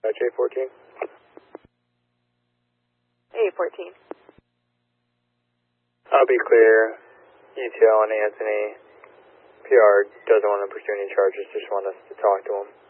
J14. A14. I'll be clear. ETL and Anthony. PR doesn't want to pursue any charges, just want us to talk to him.